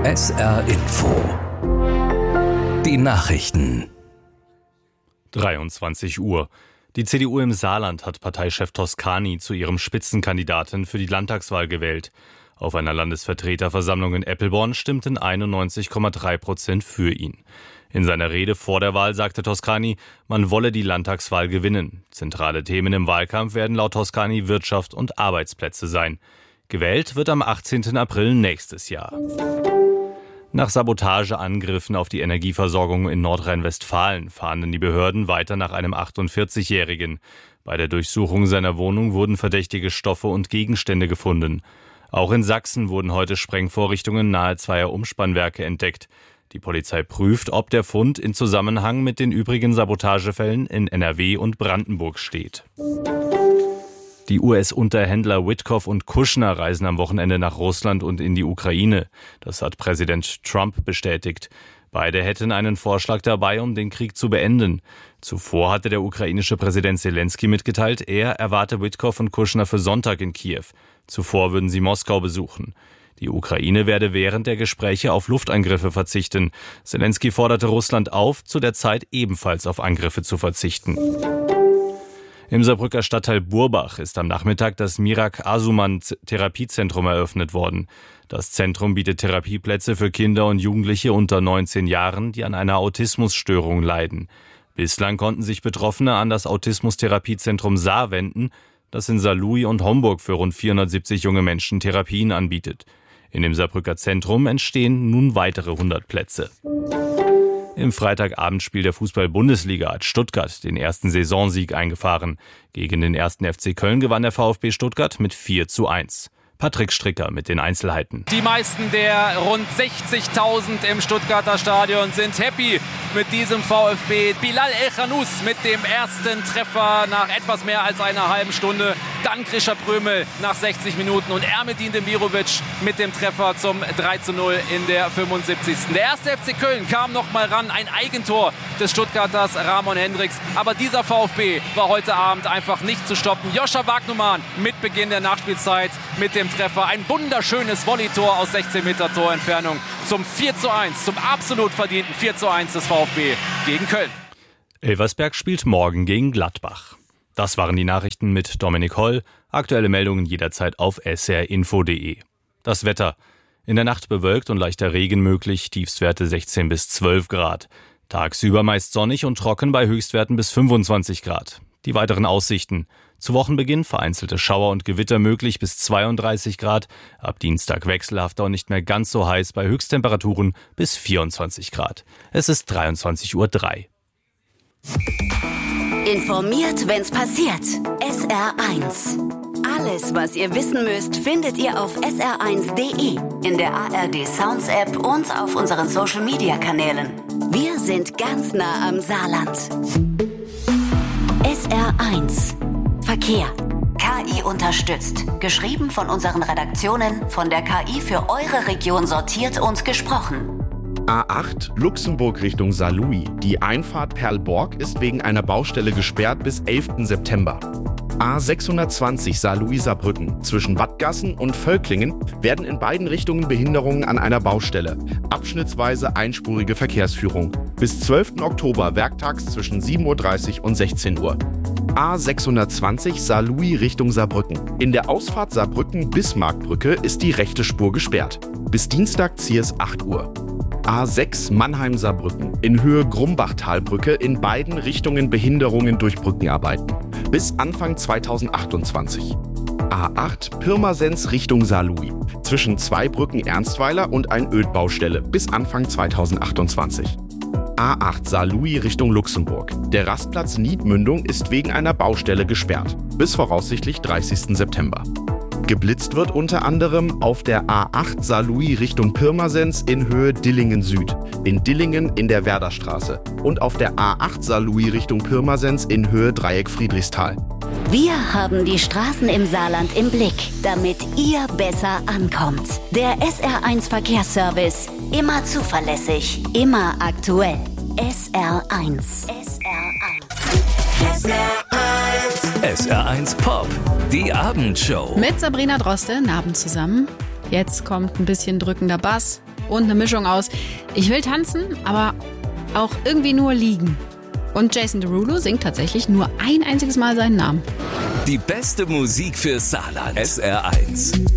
SR Info. Die Nachrichten. 23 Uhr. Die CDU im Saarland hat Parteichef Toscani zu ihrem Spitzenkandidaten für die Landtagswahl gewählt. Auf einer Landesvertreterversammlung in Eppelborn stimmten 91,3% für ihn. In seiner Rede vor der Wahl sagte Toscani, man wolle die Landtagswahl gewinnen. Zentrale Themen im Wahlkampf werden laut Toscani Wirtschaft und Arbeitsplätze sein. Gewählt wird am 18. April nächstes Jahr. Nach Sabotageangriffen auf die Energieversorgung in Nordrhein-Westfalen fahnden die Behörden weiter nach einem 48-Jährigen. Bei der Durchsuchung seiner Wohnung wurden verdächtige Stoffe und Gegenstände gefunden. Auch in Sachsen wurden heute Sprengvorrichtungen nahe zweier Umspannwerke entdeckt. Die Polizei prüft, ob der Fund in Zusammenhang mit den übrigen Sabotagefällen in NRW und Brandenburg steht. Die US-Unterhändler Witkoff und Kushner reisen am Wochenende nach Russland und in die Ukraine. Das hat Präsident Trump bestätigt. Beide hätten einen Vorschlag dabei, um den Krieg zu beenden. Zuvor hatte der ukrainische Präsident Zelensky mitgeteilt, er erwarte Witkoff und Kushner für Sonntag in Kiew. Zuvor würden sie Moskau besuchen. Die Ukraine werde während der Gespräche auf Luftangriffe verzichten. Zelensky forderte Russland auf, zu der Zeit ebenfalls auf Angriffe zu verzichten. Im Saarbrücker Stadtteil Burbach ist am Nachmittag das Mirak Asuman Therapiezentrum eröffnet worden. Das Zentrum bietet Therapieplätze für Kinder und Jugendliche unter 19 Jahren, die an einer Autismusstörung leiden. Bislang konnten sich Betroffene an das Autismustherapiezentrum Saar wenden, das in Saarlouis und Homburg für rund 470 junge Menschen Therapien anbietet. In dem Saarbrücker Zentrum entstehen nun weitere 100 Plätze. Im Freitagabendspiel der Fußball-Bundesliga hat Stuttgart den ersten Saisonsieg eingefahren. Gegen den 1. FC Köln gewann der VfB Stuttgart mit 4:1. Patrick Stricker mit den Einzelheiten. Die meisten der rund 60.000 im Stuttgarter Stadion sind happy mit diesem VfB. Bilal El-Khanous mit dem ersten Treffer nach etwas mehr als einer halben Stunde. Dann Grisha Prömel nach 60 Minuten und Ermedin Demirovic mit dem Treffer zum 3:0 in der 75. Der erste FC Köln kam noch mal ran, ein Eigentor des Stuttgarters Ramon Hendricks. Aber dieser VfB war heute Abend einfach nicht zu stoppen. Joscha Wagnumann mit Beginn der Nachspielzeit mit dem Treffer. Ein wunderschönes Volleytor aus 16 Meter Torentfernung zum 4:1, zum absolut verdienten 4:1 des VfB gegen Köln. Elversberg spielt morgen gegen Gladbach. Das waren die Nachrichten mit Dominik Holl. Aktuelle Meldungen jederzeit auf srinfo.de. Das Wetter. In der Nacht bewölkt und leichter Regen möglich, Tiefstwerte 16 bis 12 Grad. Tagsüber meist sonnig und trocken bei Höchstwerten bis 25 Grad. Die weiteren Aussichten. Zu Wochenbeginn vereinzelte Schauer und Gewitter möglich bis 32 Grad. Ab Dienstag wechselhafter und nicht mehr ganz so heiß bei Höchsttemperaturen bis 24 Grad. Es ist 23:03 Uhr. Informiert, wenn's passiert. SR1. Alles, was ihr wissen müsst, findet ihr auf sr1.de, in der ARD Sounds App und auf unseren Social Media Kanälen. Wir sind ganz nah am Saarland. SR1. Verkehr. KI unterstützt. Geschrieben von unseren Redaktionen, von der KI für eure Region sortiert und gesprochen. A8 Luxemburg Richtung Saarlouis. Die Einfahrt Perlborg ist wegen einer Baustelle gesperrt bis 11. September. A620 Saarlouis-Saarbrücken. Zwischen Wattgassen und Völklingen werden in beiden Richtungen Behinderungen an einer Baustelle. Abschnittsweise einspurige Verkehrsführung. Bis 12. Oktober werktags zwischen 7:30 Uhr und 16 Uhr. A620 Saarlouis Richtung Saarbrücken. In der Ausfahrt Saarbrücken-Bismarckbrücke ist die rechte Spur gesperrt. Bis Dienstag Ziers 8 Uhr. A6 Mannheim-Saarbrücken. In Höhe Grumbachtalbrücke in beiden Richtungen Behinderungen durch Brückenarbeiten. Bis Anfang 2028. A8 Pirmasens Richtung Saarlouis. Zwischen zwei Brücken Ernstweiler und ein Ölbaustelle bis Anfang 2028. A8 Saarlouis Richtung Luxemburg. Der Rastplatz Niedmündung ist wegen einer Baustelle gesperrt. Bis voraussichtlich 30. September. Geblitzt wird unter anderem auf der A8 Saarlouis Richtung Pirmasens in Höhe Dillingen Süd, in Dillingen in der Werderstraße und auf der A8 Saarlouis Richtung Pirmasens in Höhe Dreieck Friedrichsthal. Wir haben die Straßen im Saarland im Blick, damit ihr besser ankommt. Der SR1 Verkehrsservice. Immer zuverlässig, immer aktuell. SR1. SR1 Pop, die Abendshow. Mit Sabrina Droste, Abend zusammen. Jetzt kommt ein bisschen drückender Bass, und eine Mischung aus ich will tanzen, aber auch irgendwie nur liegen. Und Jason Derulo singt tatsächlich nur ein einziges Mal seinen Namen. Die beste Musik für Saarland. SR1.